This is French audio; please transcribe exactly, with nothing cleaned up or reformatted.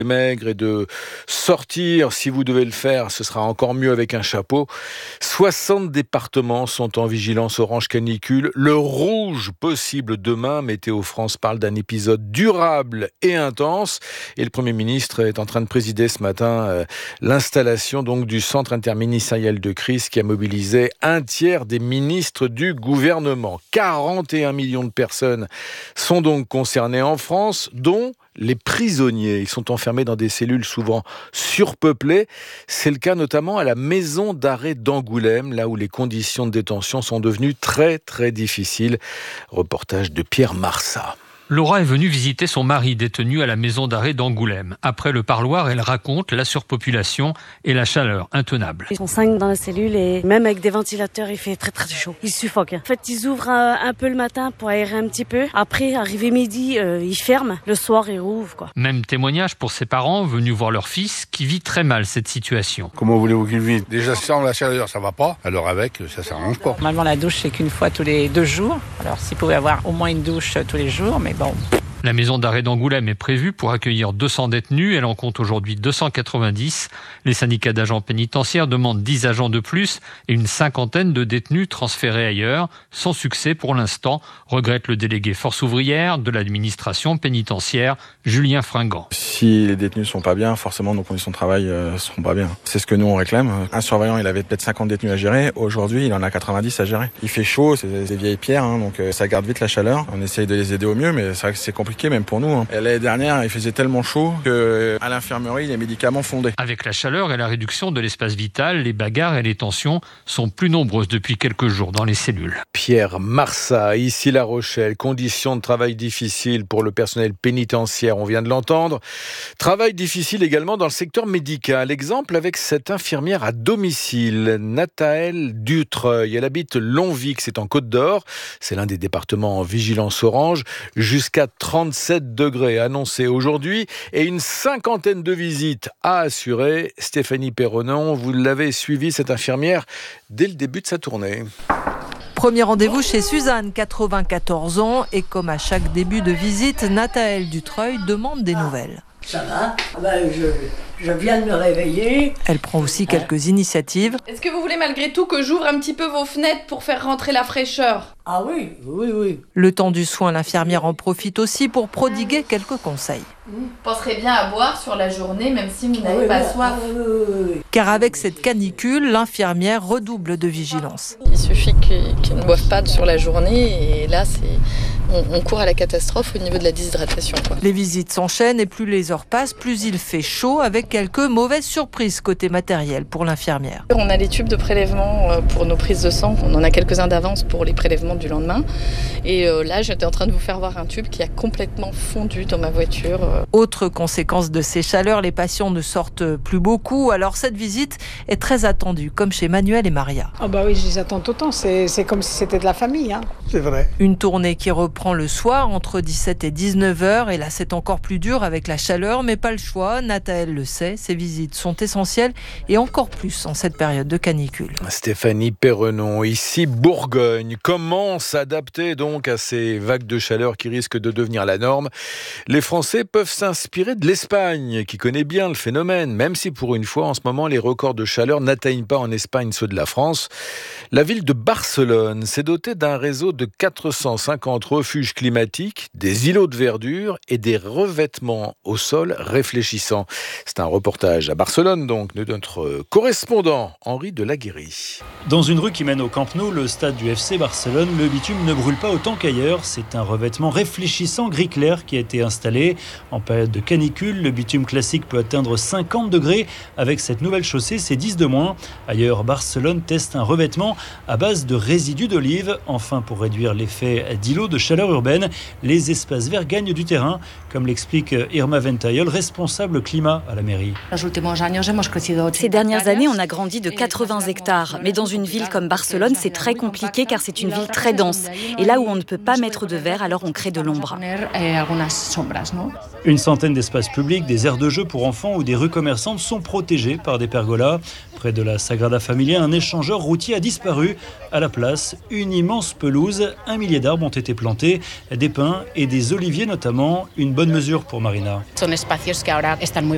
maigre et de sortir, si vous devez le faire, ce sera encore mieux avec un chapeau. soixante départements sont en vigilance orange canicule. Le rouge possible demain. Météo France parle d'un épisode durable et intense. Et le Premier ministre est en train de présider ce matin euh, l'installation donc du centre interministériel de crise qui a mobilisé un tiers des ministres du gouvernement. quarante et un millions de personnes sont donc concernées en France, dont les prisonniers. Ils sont enfermés dans des cellules souvent surpeuplées. C'est le cas notamment à la maison d'arrêt d'Angoulême, là où les conditions de détention sont devenues très très difficiles. Reportage de Pierre Marsat. Laura est venue visiter son mari détenu à la maison d'arrêt d'Angoulême. Après le parloir, elle raconte la surpopulation et la chaleur intenable. Ils sont cinq dans la cellule et même avec des ventilateurs, il fait très très chaud. Ils suffoquent. En fait, ils ouvrent un, un peu le matin pour aérer un petit peu. Après, arrivé midi, euh, ils ferment. Le soir, ils rouvrent, quoi. Même témoignage pour ses parents venus voir leur fils qui vit très mal cette situation. Comment voulez-vous qu'il vive ? Déjà sans la chaleur, ça va pas. Alors avec, ça s'arrange pas. Normalement, la douche, c'est qu'une fois tous les deux jours. Alors, s'ils pouvaient avoir au moins une douche tous les jours, mais bon... La maison d'arrêt d'Angoulême est prévue pour accueillir deux cents détenus. Elle en compte aujourd'hui deux cent quatre-vingt-dix. Les syndicats d'agents pénitentiaires demandent dix agents de plus et une cinquantaine de détenus transférés ailleurs. Sans succès pour l'instant, regrette le délégué force ouvrière de l'administration pénitentiaire, Julien Fringant. Si les détenus ne sont pas bien, forcément nos conditions de travail ne euh, seront pas bien. C'est ce que nous on réclame. Un surveillant, il avait peut-être cinquante détenus à gérer. Aujourd'hui, il en a quatre-vingt-dix à gérer. Il fait chaud, c'est des vieilles pierres, hein, donc euh, ça garde vite la chaleur. On essaye de les aider au mieux, mais c'est vrai que c'est compliqué. Même pour nous. Hein. L'année dernière, il faisait tellement chaud qu'à l'infirmerie, les médicaments fondaient. Avec la chaleur et la réduction de l'espace vital, les bagarres et les tensions sont plus nombreuses depuis quelques jours dans les cellules. Pierre Marsat, ici La Rochelle. Conditions de travail difficiles pour le personnel pénitentiaire, on vient de l'entendre. Travail difficile également dans le secteur médical. Exemple avec cette infirmière à domicile, Nathaël Dutreuil. Elle habite Longvic, c'est en Côte d'Or. C'est l'un des départements en vigilance orange. Jusqu'à trente-sept degrés annoncés aujourd'hui et une cinquantaine de visites à assurer. Stéphanie Perronon, vous l'avez suivi, cette infirmière, dès le début de sa tournée. Premier rendez-vous chez Suzanne, quatre-vingt-quatorze ans, et comme à chaque début de visite, Nathaël Dutreuil demande des nouvelles. Ça va ? Ben, je, je viens de me réveiller. Elle prend aussi quelques initiatives. Est-ce que vous voulez malgré tout que j'ouvre un petit peu vos fenêtres pour faire rentrer la fraîcheur ? Ah oui, oui, oui. Le temps du soin, l'infirmière en profite aussi pour prodiguer quelques conseils. Vous penserez bien à boire sur la journée, même si vous n'avez oui, pas oui, soif. Oui, oui, oui. Car avec cette canicule, l'infirmière redouble de vigilance. Il suffit qu'ils, qu'ils ne boivent pas sur la journée et là, c'est, on, on court à la catastrophe au niveau de la déshydratation, quoi. Les visites s'enchaînent et plus les heures passent, plus il fait chaud, avec quelques mauvaises surprises côté matériel pour l'infirmière. On a les tubes de prélèvement pour nos prises de sang. On en a quelques-uns d'avance pour les prélèvements du lendemain. Et euh, là, j'étais en train de vous faire voir un tube qui a complètement fondu dans ma voiture. Autre conséquence de ces chaleurs, les patients ne sortent plus beaucoup. Alors cette visite est très attendue, comme chez Manuel et Maria. Ah bah oui, je les attends autant. C'est, c'est comme si c'était de la famille. Hein. C'est vrai. Une tournée qui reprend le soir entre dix-sept et dix-neuf heures. Et là, c'est encore plus dur avec la chaleur, mais pas le choix. Nathaël le sait, ces visites sont essentielles et encore plus en cette période de canicule. Stéphanie Perronon, ici Bourgogne. Comment s'adapter donc à ces vagues de chaleur qui risquent de devenir la norme ? Les Français peuvent s'inspirer de l'Espagne, qui connaît bien le phénomène, même si pour une fois, en ce moment, les records de chaleur n'atteignent pas en Espagne ceux de la France. La ville de Barcelone s'est dotée d'un réseau de quatre cent cinquante refuges climatiques, des îlots de verdure et des revêtements au sol réfléchissants. C'est un reportage à Barcelone, donc, de notre correspondant Henri Delaguérie. Dans une rue qui mène au Camp Nou, le stade du F C Barcelone, le bitume ne brûle pas autant qu'ailleurs. C'est un revêtement réfléchissant gris clair qui a été installé. En période de canicule, le bitume classique peut atteindre cinquante degrés. Avec cette nouvelle chaussée, c'est dix de moins. Ailleurs, Barcelone teste un revêtement à base de résidus d'olive. Enfin, pour réduire l'effet d'îlot de chaleur urbaine, les espaces verts gagnent du terrain, comme l'explique Irma Ventayol, responsable climat à la mairie. Ces dernières années, on a grandi de quatre-vingts hectares. Mais dans une ville comme Barcelone, c'est très compliqué car c'est une ville très dense. Et là où on ne peut pas mettre de verre, alors on crée de l'ombre. Une centaine d'espaces publics, des aires de jeux pour enfants ou des rues commerçantes sont protégées par des pergolas. Près de la Sagrada Familia, un échangeur routier a disparu. À la place, une immense pelouse. Un millier d'arbres ont été plantés, des pins et des oliviers notamment. Une bonne mesure pour Marina.